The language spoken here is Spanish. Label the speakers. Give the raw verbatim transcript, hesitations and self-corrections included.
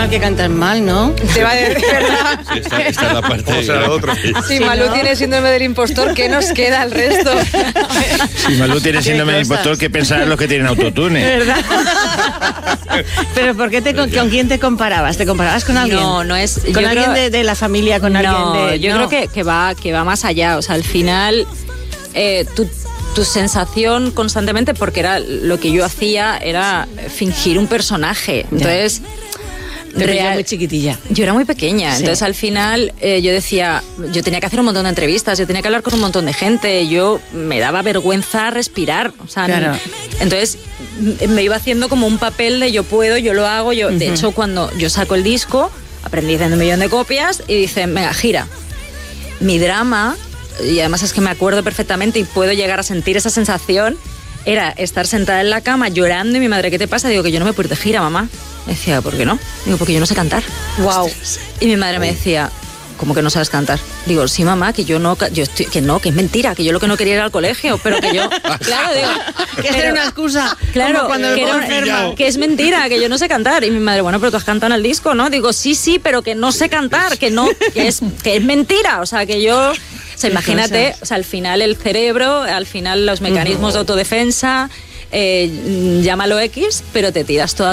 Speaker 1: mal que cantas mal, ¿no?
Speaker 2: Te va a decir, ¿verdad?
Speaker 3: Sí, esta, esta es la parte.
Speaker 4: O sea, lo otro.
Speaker 2: Si
Speaker 1: Sí,
Speaker 2: Malú
Speaker 1: ¿no?
Speaker 2: tiene síndrome del impostor, ¿qué nos queda al resto?
Speaker 5: Si Malú tiene síndrome de impostor, ¿qué pensarán los que tienen autotune?
Speaker 1: ¿Verdad? Pero ¿por qué te, con, con quién te comparabas? ¿Te comparabas con alguien?
Speaker 6: No, no es...
Speaker 1: ¿Con
Speaker 6: yo
Speaker 1: alguien
Speaker 6: creo-
Speaker 1: de, de la familia? ¿Con
Speaker 6: no,
Speaker 1: alguien de...?
Speaker 6: yo
Speaker 1: no.
Speaker 6: creo que, que, va, que va más allá. O sea, al final, eh, tu, tu sensación constantemente, porque era lo que yo hacía, era fingir un personaje. Entonces...
Speaker 1: Te veía
Speaker 6: real-
Speaker 1: muy chiquitilla.
Speaker 6: Yo era muy pequeña,
Speaker 1: Sí.
Speaker 6: entonces al final eh, yo decía, yo tenía que hacer un montón de entrevistas, yo tenía que hablar con un montón de gente, yo me daba vergüenza respirar, o sea,
Speaker 1: Claro.
Speaker 6: ni- entonces m- me iba haciendo como un papel de yo puedo, yo lo hago, yo, de hecho cuando yo saco el disco, aprendí haciendo un millón de copias y dicen, venga, gira. Mi drama, y además es que me acuerdo perfectamente y puedo llegar a sentir esa sensación, era estar sentada en la cama llorando y mi madre, ¿qué te pasa? Digo, que yo no me puedo ir de gira, mamá. Me decía, ¿por qué no? Digo, porque yo no sé cantar.
Speaker 2: Wow.
Speaker 6: Y mi madre me decía, ¿cómo que no sabes cantar? Digo, sí, mamá, que yo no, ca- yo estoy, que no, que es mentira, que yo lo que no quería era al colegio, pero que yo, claro, digo,
Speaker 1: Que esa era una excusa.
Speaker 6: claro,
Speaker 1: como cuando me
Speaker 6: que,
Speaker 1: pongo
Speaker 6: era-
Speaker 1: enferma.
Speaker 6: que es mentira, que yo no sé cantar. Y mi madre, bueno, pero tú has cantado en el disco, ¿no? Digo, sí, sí, pero que no sé cantar, que no, que es, que es mentira, o sea, que yo... O sea, imagínate,
Speaker 1: cosas.
Speaker 6: o sea, al final el cerebro, al final los mecanismos de autodefensa, eh, llámalo X, pero te tiras toda